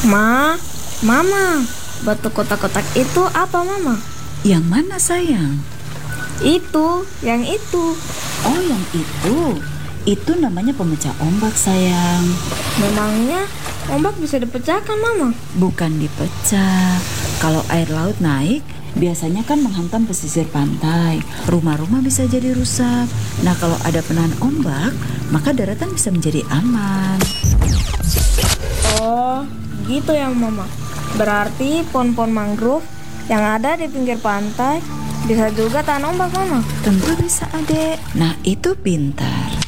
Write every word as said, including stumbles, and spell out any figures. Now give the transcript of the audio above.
Ma, Mama, batu kotak-kotak itu apa, Mama? Yang mana sayang? Itu, yang itu. Oh, yang itu. Itu namanya pemecah ombak sayang. Memangnya ombak bisa dipecahkan, Mama? Bukan dipecah. Kalau air laut naik, biasanya kan menghantam pesisir pantai. Rumah-rumah bisa jadi rusak. Nah, kalau ada penahan ombak, maka daratan bisa menjadi aman. Oh, gitu ya, Mama. Berarti pohon-pohon mangrove yang ada di pinggir pantai bisa juga tahan ombak, Mama. Tentu bisa, Adek. Nah, itu pintar.